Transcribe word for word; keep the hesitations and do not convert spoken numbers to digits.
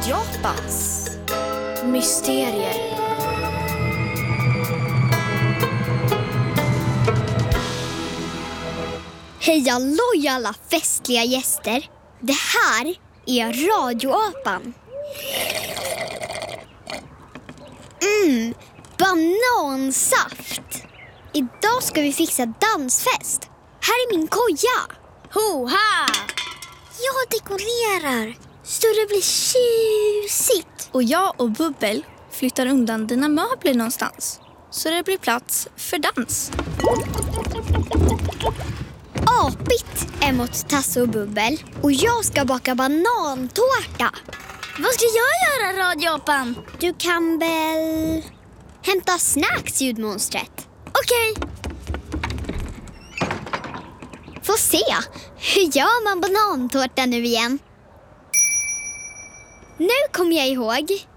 Radiopans mysterier. Hej alloj alla festliga gäster. Det här är Radioapan. Mm, banansaft. Idag ska vi fixa dansfest. Här är min koja. Hoha! Jag dekorerar så det blir tjusigt. Och jag och Bubbel flyttar undan dina möbler någonstans, så det blir plats för dans. Apigt emot Tasse och Bubbel. Och jag ska baka banantårta. Vad ska jag göra, Radioapan? Du kan väl hämta snacks, ljudmonstret. Okej. Få se, hur gör man banantårta nu igen? Nu kommer jag ihåg.